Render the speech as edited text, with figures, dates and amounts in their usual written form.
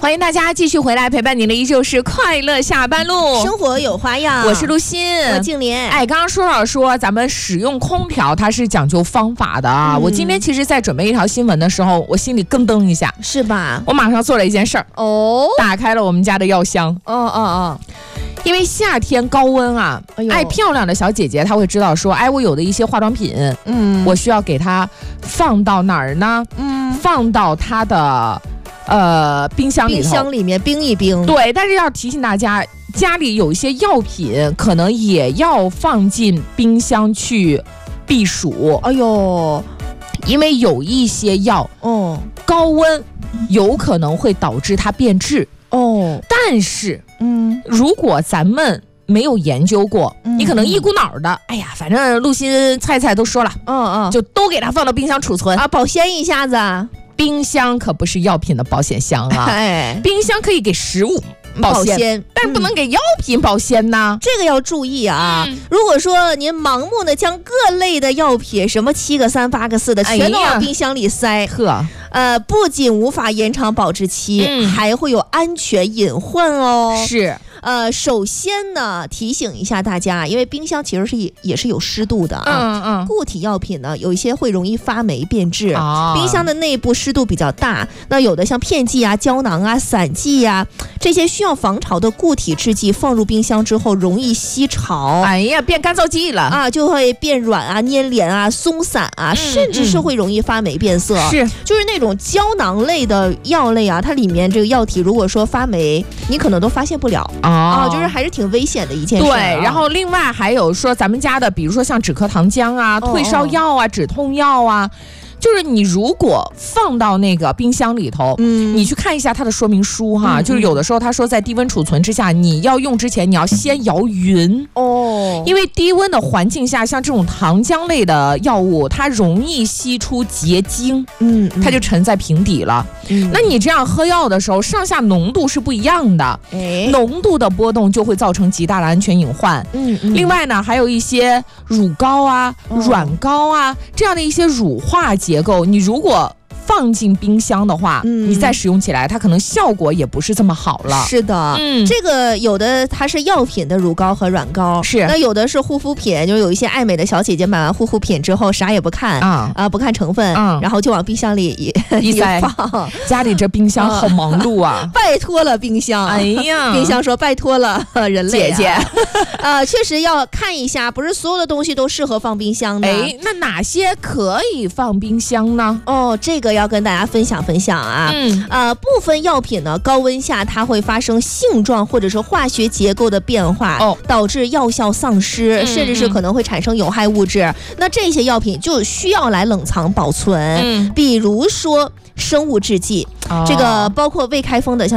欢迎大家继续回来，陪伴您的依旧是快乐下班路， 生活有花样。 我是陆欣， 我静莲。 刚刚说咱们使用空调它是讲究方法的啊。我今天其实在准备一条新闻的时候，我心里咯噔一下， 是吧？ 我马上做了一件事儿哦， 打开了我们家的药箱。因为夏天高温啊，爱漂亮的小姐姐她会知道说，我有的一些化妆品，我需要给它放到哪儿呢？放到它的冰箱里头， 冰箱里面冰一冰。 对，但是要提醒大家，家里有一些药品可能也要放进冰箱去避暑。因为有一些药，高温有可能会导致它变质。但是，如果咱们没有研究过，你可能一股脑的，反正陆欣菜都说了，就都给它放到冰箱储存啊，保鲜一下子。 冰箱可不是药品的保险箱啊，冰箱可以给食物保鲜，但是不能给药品保鲜呢。 这个要注意啊！如果说您盲目的将各类的药品，什么7个3、8个4的，全都往冰箱里塞，不仅无法延长保质期，还会有安全隐患哦。 是。 首先呢，提醒一下大家，因为冰箱其实也是有湿度的啊。固体药品呢，有一些会容易发霉变质。冰箱的内部湿度比较大，那有的像片剂啊、胶囊啊、散剂啊，这些需要防潮的固体制剂放入冰箱之后容易吸潮， 变干燥剂了啊，就会变软啊、粘连啊、松散啊，甚至是会容易发霉变色。就是那种胶囊类的药类啊，它里面这个药体如果说发霉，你可能都发现不了。就是还是挺危险的一件事。 对，然后另外还有说咱们家的，比如说像止咳糖浆啊、退烧药啊、止痛药啊。就是你如果放到那个冰箱里头，你去看一下它的说明书哈，就是有的时候他说在低温储存之下，你要用之前你要先摇匀因为低温的环境下，像这种糖浆类的药物，它容易析出结晶，它就沉在瓶底了。那你这样喝药的时候，上下浓度是不一样的，浓度的波动就会造成极大的安全隐患。另外呢，还有一些乳膏啊、软膏啊这样的一些乳化结构，你如果放进冰箱的话，你再使用起来，它可能效果也不是这么好了。 是的，这个有的它是药品的乳膏和软膏，那有的是护肤品，就有一些爱美的小姐姐买完护肤品之后啥也不看不看成分，然后就往冰箱里一塞放。 家里这冰箱好忙碌啊！ 拜托了冰箱，冰箱说拜托了人类姐姐。 确实要看一下，不是所有的东西都适合放冰箱的。 那哪些可以放冰箱呢？ 这个要跟大家分享啊。部分药品呢，高温下它会发生性状或者是化学结构的变化，导致药效丧失，甚至是可能会产生有害物质。那这些药品就需要来冷藏保存，比如说生物制剂，这个包括未开封的像